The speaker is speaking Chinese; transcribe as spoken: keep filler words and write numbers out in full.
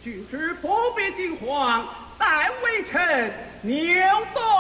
君之不必惊慌，但微臣扭动。